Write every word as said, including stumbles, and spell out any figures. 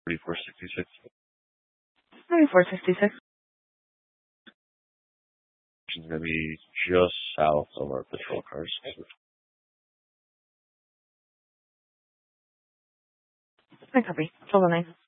thirty-four sixty-six. thirty-four sixty-six. It's going to be just south of our patrol cars. I copy. Hold on.